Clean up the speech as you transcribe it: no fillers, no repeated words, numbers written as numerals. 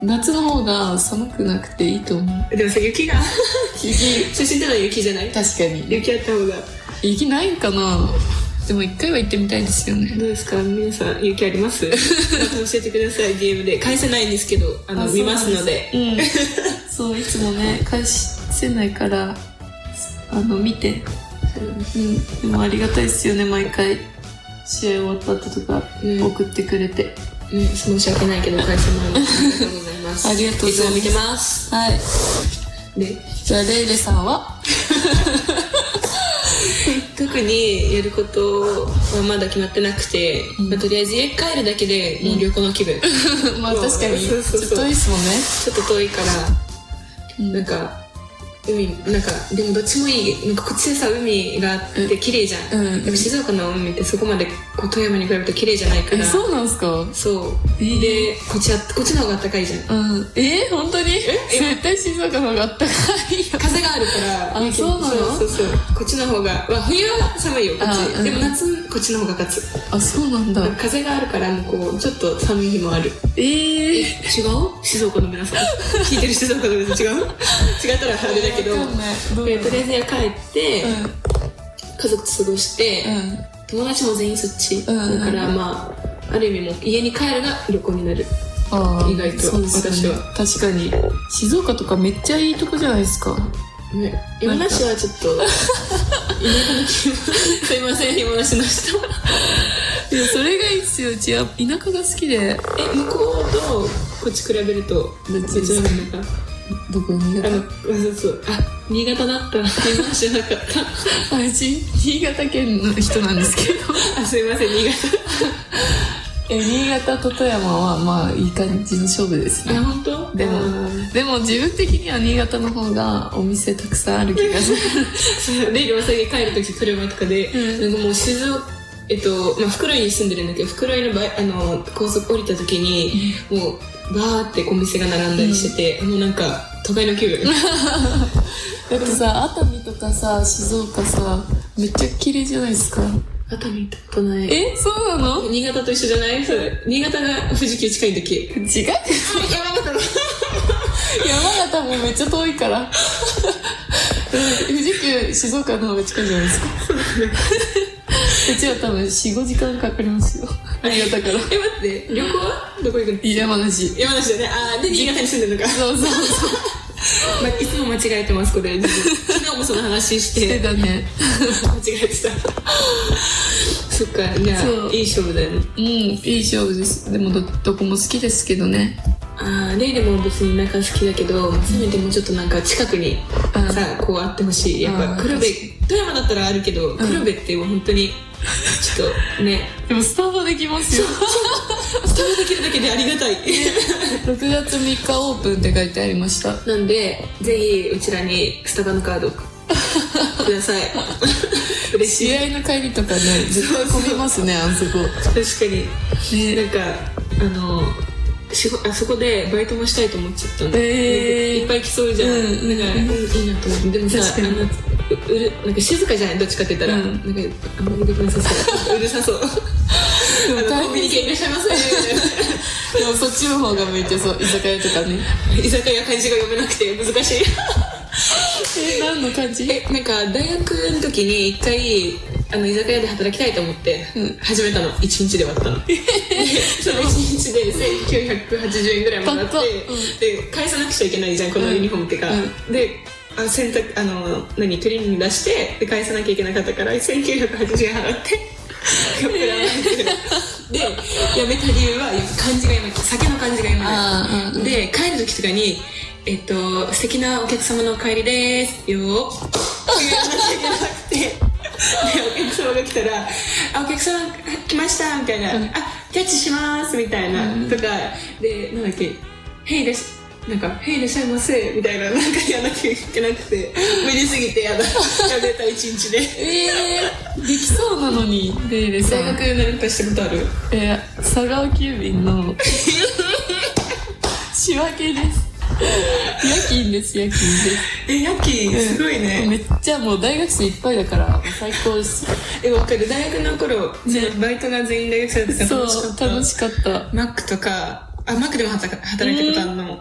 夏の方が寒くなくていいと思う。 でもさ、雪が写真では雪じゃない？ 確かに雪あった方が。 雪ないんかな。でも一回は行ってみたいですよね。 どうですか皆さん、雪あります？また教えてください。 DM で返せないんですけど見ますので。 そういつもね返せないから見て、でもありがたいですよね。毎回試合終わった後とか送ってくれて、 申し訳ないけど返せない。ありがとうございますありがとうございます。 いつも見てます。 はい。 で、 じゃあレイレさんは特にやることはまだ決まってなくて、とりあえず家帰るだけでもう旅行の気分。 まあ確かにちょっと遠いですもんね。 ちょっと遠いから、なんか海なんかでもどっちもいい。なんかこっちでさ海があって綺麗じゃん。でも静岡の海ってそこまでこう富山に比べると綺麗じゃないから。 そうなんすか？ そう。でこっちの方が暖かいじゃん。 本当に？絶対静岡の方が暖かいよ。 風があるから。 そうなの？ そうこっちの方が冬は寒いよこっち。でも夏こっちの方が勝つ。 そうなんだ。 風があるからもうこうちょっと寒い日もある。違う？静岡の皆さん聞いてる静岡の皆さん違う？違ったらあれだけど、とりあえず帰って家族と過ごして、友達も全員そっちだからまあある意味もう家に帰るが旅行になる。意外と私は。確かに静岡とかめっちゃいいとこじゃないですか。 山梨はちょっと田舎の気分。すいません山梨の人。 いやそれがいいっすよ。うちは田舎が好きで。 向こうとこっち比べるとどっちの方がどこ？新潟？ そう新潟だった。今知らなかった。 うち新潟県の人なんですけど。 すいません新潟。 新潟と富山はまあいい感じの勝負ですね。 本当？ でも自分的には新潟の方がお店たくさんある気がする。 レイリお酒帰るとき車とかで、なんかもう袋井に住んでるんだけど、袋井の高速降りたときに、もうバーってお店が並んだりしてて、もうなんか都会の気分。 だってさ熱海とかさ静岡さめっちゃ綺麗じゃないですか。 熱海行ったことない。 そうなの？ 新潟と一緒じゃない？それ新潟が富士急近い時。 違う。山形もめっちゃ遠いから富士急静岡の方が近いじゃないですか。うちは多分 4,5 時間かかりますよ。新潟から。 待って、旅行はどこ行くの？ 山梨だね。で新潟に住んでるのか。そういつも間違えてますこれ。昨日もその話してたね。 間違えてた。そっか。じゃあいい勝負だよね。 いい勝負です。でもどこも好きですけどね。 レイでも別に田舎好きだけど、せめてもうちょっとなんか近くにさこうあってほしい。やっぱ黒部富山だったらあるけど、黒部ってもう本当にちょっとね。 でもスタバできますよ。 スタバできるだけでありがたい。 6月3日オープンって書いてありました。 なんでぜひうちらにスタバのカードください。嬉しい。 試合の帰りとかね絶対混みますね。あそこ確かに、なんかあそこでバイトもしたいと思っちゃったんで、いっぱい来そうじゃん。だからいいなと思って。でもさなんか静かじゃないどっちかって言ったら、なんかあんまりできなさそう。うるさそう。コンビニ系いらっしゃいませ。 でもそっちの方が向いてそう。居酒屋とかね。 居酒屋漢字が読めなくて難しい。 何の感じ？ なんか大学の時に一回居酒屋で働きたいと思って始めたの。1日で割ったの。その1日で1980円ぐらいもらって、で返さなくちゃいけないじゃんこのユニフォームってか。で洗濯クリーニング出してで返さなきゃいけなかったから1980円払って。でやめた理由は漢字が読めない。酒の漢字が読めない。で帰る時とかに素敵なお客様のお帰りですよって言わなきゃいけなくて、でお客様が来たらお客様来ましたみたいな、キャッチしますみたいな、とかでなんだっけヘイですなんかヘイいらっしゃいませみたいななんかやらなきゃいけなくて無理すぎてやめた一日で。 できそうなのに。で大学何かしたことある？ 佐川急便の仕分けです。夜勤です。夜勤すごいね。 めっちゃもう大学生いっぱいだから最高です。 わかる。大学の頃バイトが全員大学生だったから楽しかった。 マックとかマックでも働いたことあるの。